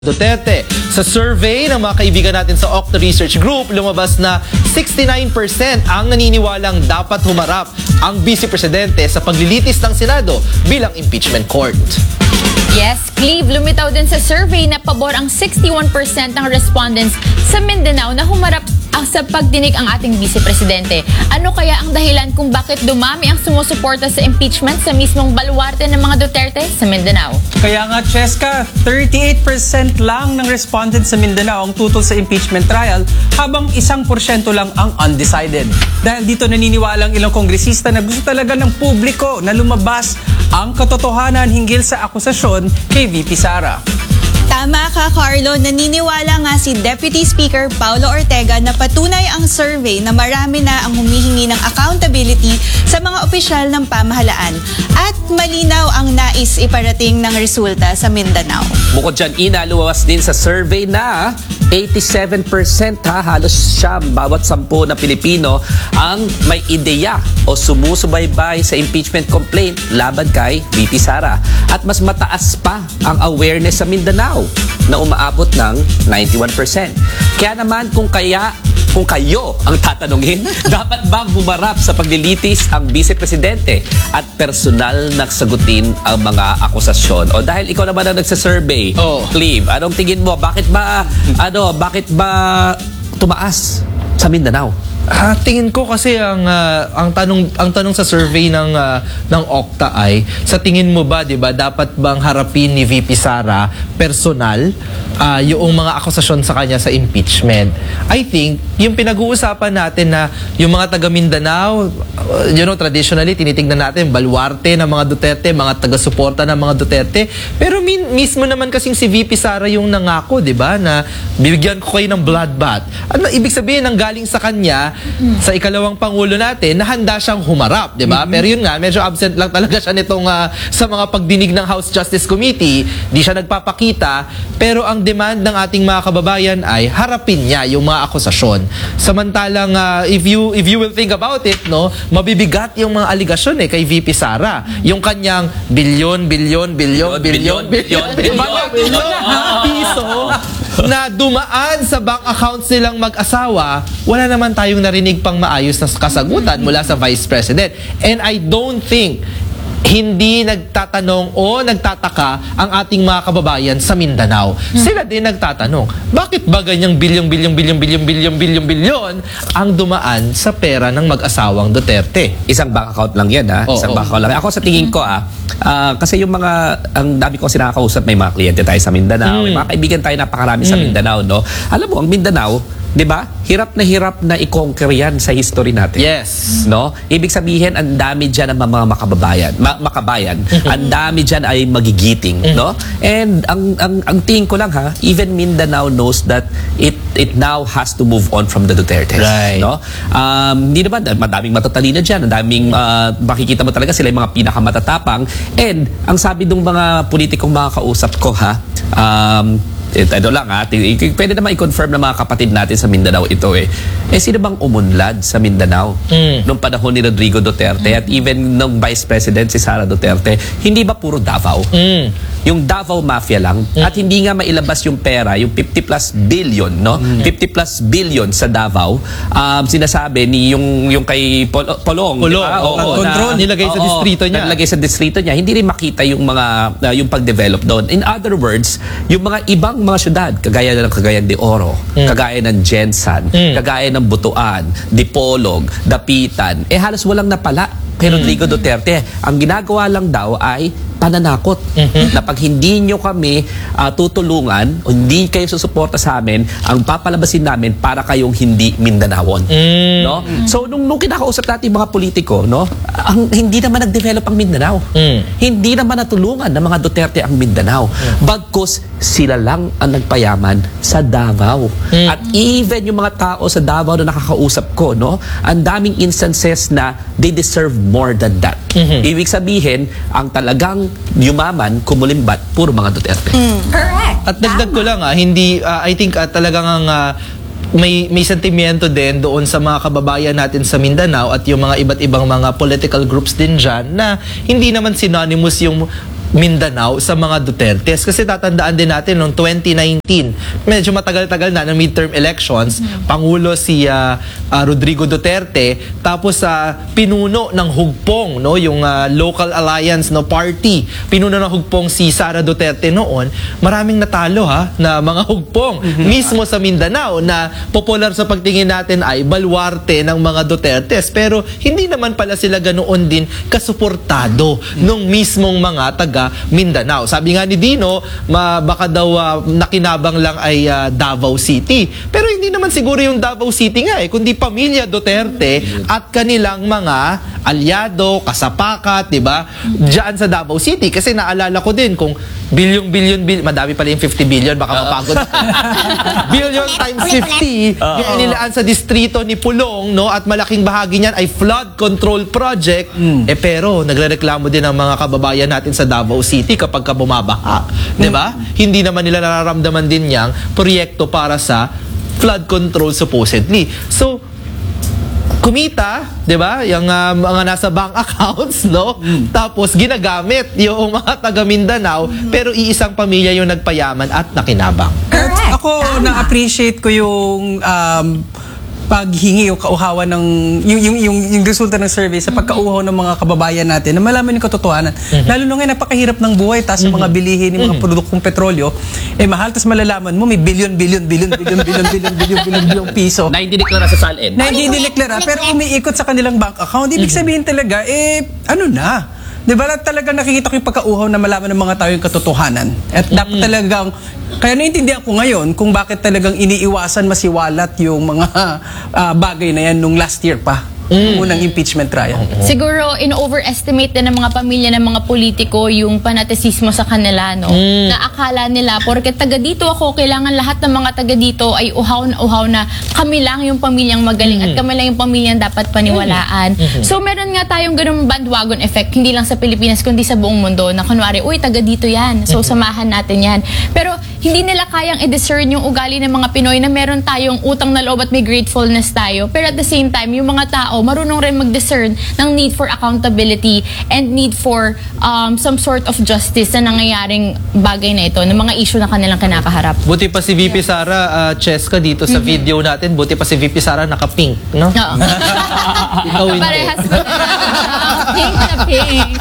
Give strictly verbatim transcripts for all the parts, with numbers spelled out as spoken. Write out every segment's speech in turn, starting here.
Duterte. Sa survey ng mga kaibigan natin sa Okta Research Group, lumabas na sixty-nine percent ang naniniwalang dapat humarap ang Vice Presidente sa paglilitis ng Senado bilang impeachment court. Yes, Cleve, lumitaw din sa survey na pabor ang sixty-one percent ng respondents sa Mindanao na humarap ang sa pagdinig ang ating Vice Presidente. Ano kaya ang dahilan kung bakit dumami ang sumusuporta sa impeachment sa mismong baluarte ng mga Duterte sa Mindanao? Kaya nga, Cheska, thirty-eight percent lang ng respondents sa Mindanao ang tutol sa impeachment trial, habang isang porsyento lang ang undecided. Dahil dito naniniwala ang ilang kongresista na gusto talaga ng publiko na lumabas ang katotohanan hinggil sa akusasyon kay V P Sara. Tama ka, Carlo. Naniniwala nga si Deputy Speaker Paulo Ortega na patunay ang survey na marami na ang humihingi ng accountability sa mga opisyal ng pamahalaan. At malinaw ang nais iparating ng resulta sa Mindanao. Bukod dyan, Ina, lumawas din sa survey na eighty-seven percent ha, halos siyam bawat sampu na Pilipino ang may ideya o sumusubaybay sa impeachment complaint laban kay V P Sara. At mas mataas pa ang awareness sa Mindanao na umaabot ng ninety-one percent. Kaya naman kung kaya kung kayo ang tatanungin, dapat bang humarap sa paglilitis ang Vice Presidente at personal na sagutin ang mga akusasyon? O dahil ikaw naman ang nagsasurvey, Oh. Cleve, anong tingin mo? Bakit ba, ano, bakit ba tumaas sa Mindanao? Ah, tingin ko kasi ang ah, ang tanong ang tanong sa survey ng ah, ng Okta ay sa tingin mo ba, 'di ba, dapat bang harapin ni V P Sara personal ah, yung mga akusasyon sa kanya sa impeachment? I think yung pinag-uusapan natin na yung mga taga Mindanao, uh, you know, traditionally tinitingnan natin baluarte ng mga Duterte, mga taga-suporta ng mga Duterte, pero min mismo naman kasing si V P Sara yung nangako, 'di ba, na bibigyan ko kayo ng bloodbath. Ano ibig sabihin ng galing sa kanya sa ikalawang pangulo natin na handa siyang humarap, 'di ba? Mm-hmm. Pero yun nga, medyo absent lang talaga siya nitong uh, sa mga pagdinig ng House Justice Committee. Di siya nagpapakita, pero ang demand ng ating mga kababayan ay harapin niya yung mga akusasyon. Samantalang uh, if you if you will think about it, no, mabibigat yung mga aligasyon eh kay V P Sara. Yung kanyang bilyon, bilyon, bilyon, bilyon, bilyon, bilyon piso na dumaan sa bank accounts nilang mag-asawa, wala naman tayong narinig pang maayos na kasagutan mula sa Vice President. And I don't think hindi nagtatanong o nagtataka ang ating mga kababayan sa Mindanao. Sila din nagtatanong, bakit ba ganyang bilyong, bilyong, bilyong, bilyong, bilyong, bilyong, bilyon ang dumaan sa pera ng mag-asawang Duterte? Isang bank account lang yan, ha? Oh, Isang oh. bank account lang. Ako sa tingin ko, ah, uh, kasi yung mga, ang dami ko sinakausap, may mga kliyente tayo sa Mindanao, mm. may mga kaibigan tayo napakarami mm. sa Mindanao, no? Alam mo, ang Mindanao, di ba? Hirap na hirap na i-conquer yan sa history natin. Yes. No? Ibig sabihin, ang dami dyan ng mga makababayan. Ma makabayan. Ang dami dyan ay magigiting. No? And ang, ang, ang tingin ko lang, ha, even Mindanao knows that it it now has to move on from the Duterte. Right. No? Um, hindi naman, madaming matatalino dyan. Ang daming, uh, makikita mo talaga sila yung mga pinakamatatapang. And ang sabi ng mga politikong mga kausap ko, ha, um, ito lang ha, pwede naman i-confirm ng mga kapatid natin sa Mindanao ito eh. Eh sino bang umunlad sa Mindanao mm. noong panahon ni Rodrigo Duterte mm. at even nung Vice President si Sara Duterte? Hindi ba puro Davao? Mm. Yung Davao Mafia lang mm. at hindi nga mailabas yung pera, yung fifty plus billion, no? Mm. fifty plus billion sa Davao. Um, sinasabi ni yung yung kay Pol Polong, Polong, diba? oh, Oo, control na, nilagay sa oo, distrito niya. Nilagay sa distrito niya. Hindi rin makita yung mga uh, yung pag-develop doon. In other words, yung mga ibang mga syudad, kagaya ng Cagayan de Oro, mm. kagaya ng Jensan, mm. kagaya ng Butuan, Dipolog, Dapitan, eh halos walang napala kay Rodrigo mm. Duterte. Ang ginagawa lang daw ay pananakot. Mm-hmm. Na pag hindi nyo kami uh, tutulungan o hindi kayo susuporta sa amin, ang papalabasin namin para kayong hindi Mindanawon. Mm. No? Mm. So, nung, nung kinakausap natin mga politiko, no, ang, hindi naman nag-develop ang Mindanao. Mm. Hindi naman natulungan ng mga Duterte ang Mindanao. Mm. Bagkus, sila lang ang nagpayaman sa Davao. Mm. At even yung mga tao sa Davao na nakakausap ko, no, ang daming instances na they deserve more than that. Mm-hmm. Ibig sabihin, ang talagang yumaman, kumulimbat, puro mga Duterte. Mm. Correct. At dagdag ko lang, ah, hindi, uh, I think uh, talagang ang uh, may may sentimiento din doon sa mga kababayan natin sa Mindanao at yung mga iba't ibang mga political groups din dyan na hindi naman synonymous yung Mindanao sa mga Dutertes. Kasi tatandaan din natin noong twenty nineteen, medyo matagal-tagal na ng midterm elections, Pangulo si uh, uh, Rodrigo Duterte, tapos uh, pinuno ng hugpong, no, yung uh, local alliance no party, pinuno ng hugpong si Sara Duterte noon. Maraming natalo ha na mga hugpong mismo sa Mindanao na popular sa pagtingin natin ay baluarte ng mga Dutertes, pero hindi naman pala sila ganoon din kasuportado nung mismong mga taga Mindanao. Sabi nga ni Dino, ma, baka daw uh, nakinabang lang ay uh, Davao City. Pero hindi naman siguro yung Davao City nga eh, kundi pamilya Duterte at kanilang mga alyado, kasapakat, di ba? Diyan sa Davao City. Kasi naalala ko din kung bilyon-bilyon, bil madami pala yung fifty billion, baka mapagod. Billion times fifty, yung inilaan sa distrito ni Pulong, no? At malaking bahagi niyan ay flood control project. Eh pero, nagrereklamo din ang mga kababayan natin sa Davao City kapag ka bumabaha. Di ba? Hindi naman nila nararamdaman din yang proyekto para sa flood control supposedly. So, kumita, 'di ba? Yung uh, mga nasa bank accounts, no? Mm. Tapos ginagamit yung mga taga Mindanao, mm. pero iisang pamilya yung nagpayaman at nakinabang. Correct. Ako na-appreciate ko yung um, paghingi o kauhawan ng yung, yung, yung, yung resulta ng survey sa pagkauhaw ng mga kababayan natin na malaman yung katotohanan. Mm-hmm. Lalo na ngayon, napakahirap ng buhay, tas mm-hmm. mga bilihin, yung mga mm-hmm. produktong petrolyo, eh mahal, tas malalaman mo, may billion, billion, billion, billion, billion, billion, billion, billion, billion piso. Na hindi deklara sa salin. Na hindi dineklara, pero umiikot sa kanilang bank account. Ibig sabihin talaga, eh, ano na? Di ba talaga nakikita ko yung pagkauhaw na malaman ng mga tao yung katotohanan? At dapat talagang, kaya naiintindihan ko ngayon kung bakit talagang iniiwasan masiwalat yung mga uh, bagay na yan nung last year pa. Mm. Unang impeachment trial. Siguro, in-overestimate din ng mga pamilya ng mga politiko yung panatisismo sa kanila, no? Mm. Na akala nila, porket taga dito ako, kailangan lahat ng mga taga dito ay uhaw na uhaw na kami lang yung pamilyang magaling mm. at kami lang yung pamilyang dapat paniwalaan. Mm. So, meron nga tayong ganung bandwagon effect, hindi lang sa Pilipinas, kundi sa buong mundo, na kunwari, uy, taga dito yan. So, samahan natin yan. Pero, hindi nila kayang i-discern yung ugali ng mga Pinoy na meron tayong utang na loob at may gratefulness tayo. Pero at the same time, yung mga tao, marunong rin mag-discern ng need for accountability and need for um, some sort of justice na nangyayaring bagay na ito, ng mga issue na kanilang kinakaharap. Buti pa si V P Sara, uh, Cheska, dito sa mm-hmm. video natin, buti pa si V P Sara naka-pink, no? Oo. Ikaw hindi. Parehas pa. Pink na pink.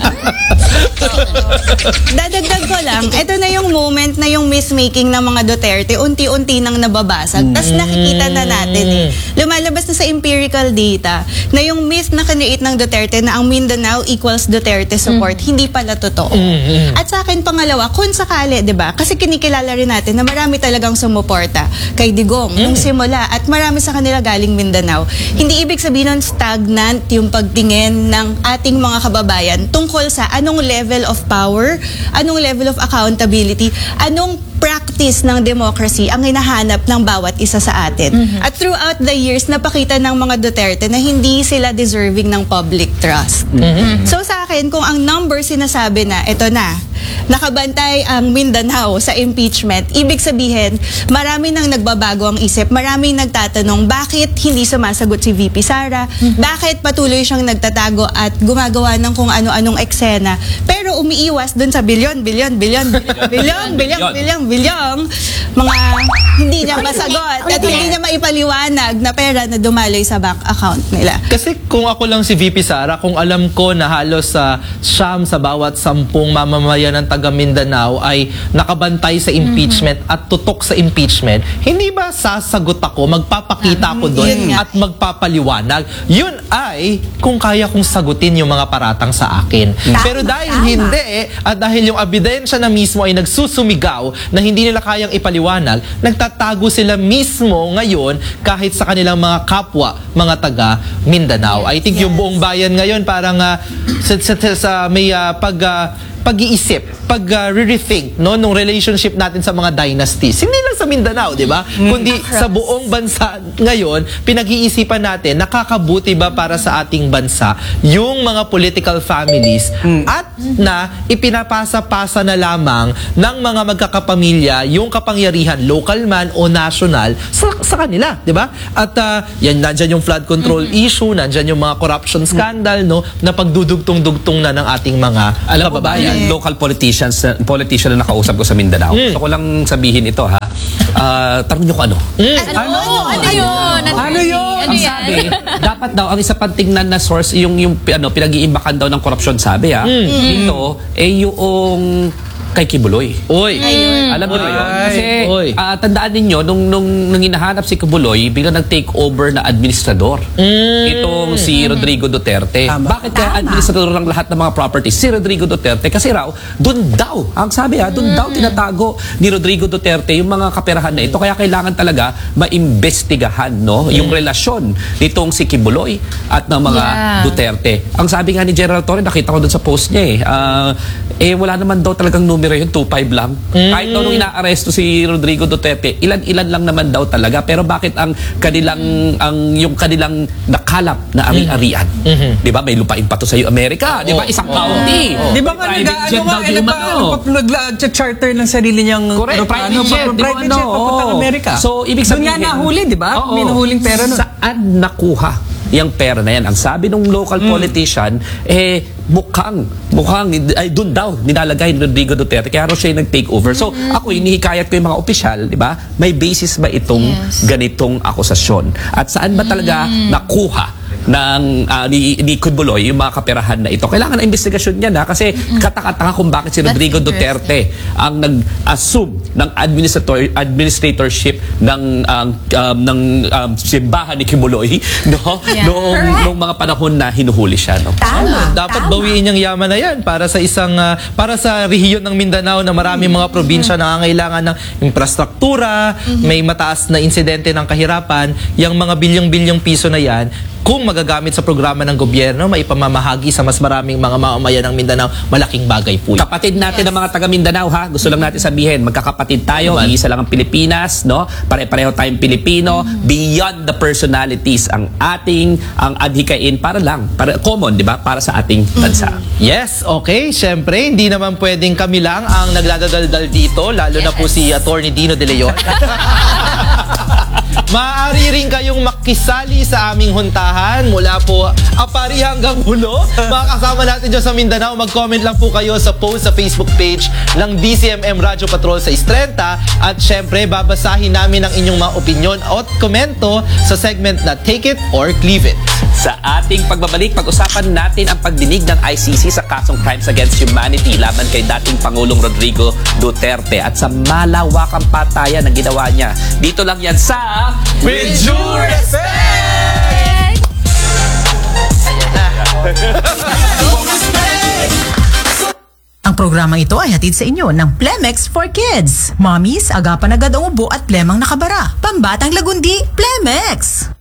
Dadagdag ko lang, ito na yung moment na yung myth-making ng mga Duterte unti-unti nang nababasag. Tapos nakikita na natin eh. Lumalabas na sa empirical data na yung myth na kinreate ng Duterte na ang Mindanao equals Duterte support, mm. hindi pala totoo. Mm-hmm. At sa akin, pangalawa, kung sakali, di ba? Kasi kinikilala rin natin na marami talagang sumuporta kay Digong mm. nung simula at marami sa kanila galing Mindanao. Hindi ibig sabihin nun stagnant yung pagtingin ng ating mga kababayan tungkol sa anong level of power, anong level of accountability, anong practice ng democracy ang hinahanap ng bawat isa sa atin. Mm-hmm. At throughout the years, napakita ng mga Duterte na hindi sila deserving ng public trust. Mm-hmm. So sa akin, kung ang number sinasabi na, ito na, nakabantay ang Mindanao sa impeachment, ibig sabihin, marami nang nagbabago ang isip, maraming nagtatanong, bakit hindi sumasagot si V P Sara? Mm-hmm. Bakit patuloy siyang nagtatago at gumagawa ng kung ano-anong eksena, pero umiiwas dun sa bilyon, bilyon, bilyon, bilyon, bilyon, bilyon, bilyong mga hindi niya masagot at hindi niya maipaliwanag na pera na dumaloy sa bank account nila. Kasi kung ako lang si V P Sara, kung alam ko na halos sa uh, siyam sa bawat sampung mamamayan ng taga Mindanao ay nakabantay sa impeachment mm-hmm. at tutok sa impeachment, hindi ba sasagot ako, magpapakita ako doon at magpapaliwanag? Yun ay kung kaya kong sagutin yung mga paratang sa akin. Tama, pero dahil tama. hindi, at dahil yung ebidensya na mismo ay nagsusumigaw na hindi nila kayang ipaliwanag, nagtatago sila mismo ngayon kahit sa kanilang mga kapwa, mga taga Mindanao. I think yes. yung buong bayan ngayon parang uh, sa, sa, sa may uh, pag uh, pag-iisip, pag-rethink uh, no, nung relationship natin sa mga dynasties. Hindi lang sa Mindanao, di ba? Mm. Kundi sa buong bansa ngayon, pinag-iisipan natin, nakakabuti ba para sa ating bansa yung mga political families mm. at na ipinapasa-pasa na lamang ng mga magkakapamilya yung kapangyarihan, local man o national, sa, sa kanila, di ba? At uh, yan, nandyan yung flood control mm-hmm. issue, nandyan yung mga corruption scandal, no, na pagdudugtong-dugtong na ng ating mga Alam kababayan. Yan, local politicians, politician na nakausap ko sa Mindanao. Mm. Gusto ko lang sabihin ito ha. Ah, tanong niyo ko ano? Ano? Ano yun? Ano yun? Ano Ang yan? sabi, dapat daw ang isa pang tingnan na source yung yung ano pinag-iimbakan daw ng korupsyon sabi ha. Ito eh yung kay Kibuloy. Uy. Alam niyo ba yun? Ay, Kasi oy. ah, tandaan ninyo, nung, nung, nung hinahanap si Kibuloy, biglang nag-take over na administrador. Itong si Rodrigo Duterte. Tama. Bakit kaya administrador ng lahat ng mga properties? Si Rodrigo Duterte. Kasi raw, dun daw, ang sabi ha, dun daw tinatago ni Rodrigo Duterte yung mga kaperahan na ito. Kaya kailangan talaga maimbestigahan no? yung relasyon nitong si Kibuloy at ng mga Yeah. Duterte. Ang sabi nga ni General Torre, nakita ko dun sa post niya eh, ah, eh wala naman daw talagang numero yun, two five lang. Kahit daw nung inaaresto si Rodrigo Duterte, ilan-ilan lang naman daw talaga. Pero bakit ang kanilang, ang yung kanilang nakalap na ari-arian? Di ba? May lupain pa to sa Amerika. Di ba? Isang county. Di ba nga Private nag-ano jet nga, daw eh, yung nagpa- ano. nagpa- nagpa-charter ng sarili niyang Correct. aeroplano, Private jet, pa- di ba, private ano? jet papuntang Oo. Amerika. So, ibig Doon sabihin... nga nahuli, di ba? Oo. May nahuling pera nun. Saan nakuha yung pera na yan? Ang sabi ng local politician, eh, mukhang, mukhang, ay, dun daw, nilalagay ni Rodrigo Duterte. Kaya raw siya yung nag-take over. So, ako, inihikayat ko yung mga opisyal, di ba? May basis ba itong Yes. ganitong akusasyon? At saan ba talaga nakuha ng ah, ni, ni Kibuloy yung mga kaperahan na ito? Kailangan na investigasyon niya na kasi katakataka kung bakit si That's Rodrigo interesting. Duterte ang nag-assume ng administrator administratorship ng ang, um, ng um, simbahan ni Kibuloy no Yeah. noong, Correct. noong mga panahon na hinuhuli siya no. Tama, dapat bawiin yung yaman na yan para sa isang ah, para sa rehiyon ng Mindanao na maraming mga probinsya na nangangailangan ng infrastruktura, may mataas na insidente ng kahirapan, yung mga bilyong-bilyong piso na yan, kung magagamit sa programa ng gobyerno, maipamamahagi sa mas maraming mga mamamayan ng Mindanao, malaking bagay po yun. Kapatid natin ng mga taga Mindanao ha, gusto lang natin sabihin, magkakapatid tayo, Naman. iisa lang ang Pilipinas, no? Pare-pareho tayong Pilipino, beyond the personalities ang ating ang adhikain para lang, para common, 'di ba? Para sa ating bansa. Yes, okay. Siyempre, hindi naman pwedeng kami lang ang nagdadaldal dito, lalo na po si Attorney Dino De Leon. Maaari rin kayong makisali sa aming huntahan mula po Apari hanggang Hulo. Makakasama natin dyan sa Mindanao. Mag-comment lang po kayo sa post sa Facebook page ng D C M M Radyo Patrol sa Istrenta. At syempre, babasahin namin ang inyong mga opinyon at komento sa segment na Take It or Leave It. Sa ating pagbabalik, pag-usapan natin ang pagdinig ng I C C sa kasong Crimes Against Humanity laban kay dating Pangulong Rodrigo Duterte at sa malawakang patayan na ginawa niya. Dito lang yan sa With due respect! Ang programang ito ay hatid sa inyo ng Plemex for Kids. Mommies, agapan agad ang ubo at plemang nakabara. Pambatang lagundi, Plemex!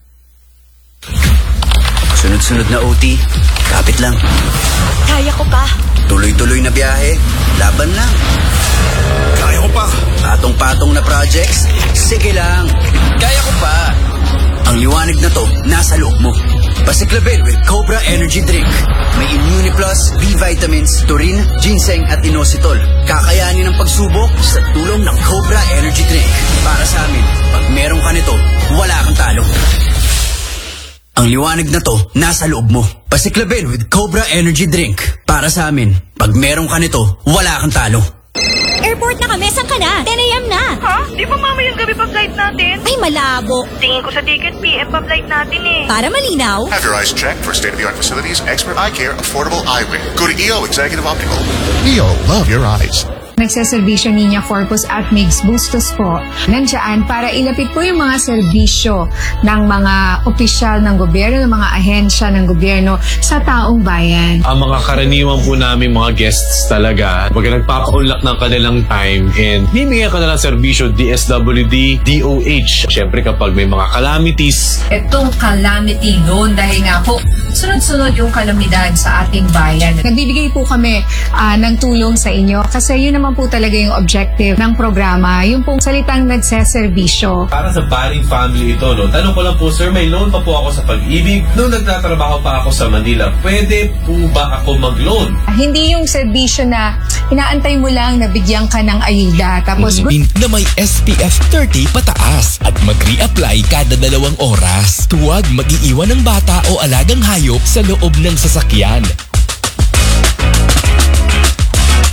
Sunod-sunod na O T, kapit lang. Kaya ko pa. Tuloy-tuloy na biyahe, laban lang. Kaya ko pa. Patong-patong na projects, sige lang. Kaya ko pa. Ang liwanag na to, nasa loob mo. Pasiklabil with Cobra Energy Drink. May Immune Plus, B-vitamins, taurine, ginseng at inositol. Kakayanin ang pagsubok sa tulong ng Cobra Energy Drink. Para sa amin, pag meron ka nito, wala kang talo. Ang liwanag na to, nasa loob mo. Pasiklabil with Cobra Energy Drink. Para sa amin, pag meron ka nito, wala kang talo. Airport na kami. Saan ka na? ten a.m. na. Ha? Di ba mamayang gabi pa flight natin? Ay, malabo. Tingin ko sa ticket, P M pa flight natin eh. Para malinaw. Have your eyes checked for state-of-the-art facilities, expert eye care, affordable eyewear. Go to E O Executive Optical. E O, love your eyes. Nagseservisyo Niña Corpus at Migs Bustos po. Nandiyan para ilapit po yung mga serbisyo ng mga opisyal ng gobyerno, ng mga ahensya ng gobyerno sa taong bayan. Ang mga karaniwan po namin mga guests talaga, pag nagpapaunlak ng kanilang time and bibigyan ka na ng serbisyo D S W D, D O H. Siyempre kapag may mga calamities. Itong calamity noon dahil nga po sunod-sunod yung kalamidad sa ating bayan. Nagbibigay po kami ah, ng tulong sa inyo kasi yun naman po talaga yung objective ng programa, yung pong salitang nagseservisyo. Para sa Baring family ito, no? Tanong ko lang po, sir, may loan pa po ako sa Pag-ibig. Noong nagtatrabaho pa ako sa Manila, pwede po ba ako mag-loan? Hindi yung serbisyo na inaantay mo lang na bigyan ka ng ayuda. Tapos na may S P F thirty pataas at mag-re-apply kada dalawang oras. Huwag mag-iiwan ng bata o alagang hayop sa loob ng sasakyan.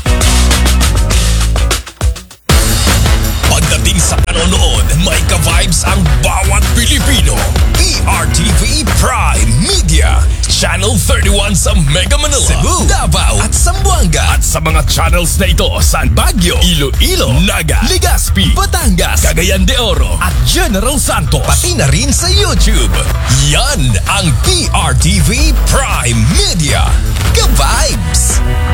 ang bawat Pilipino. P R T V Prime Media. Channel thirty-one sa Mega Manila, Cebu, Davao at Zamboanga. At sa mga channels na ito sa Baguio, Iloilo, Naga, Legazpi, Batangas, Cagayan de Oro at General Santos. Pati na rin sa YouTube. Yan ang P R T V Prime Media. Ka-vibes!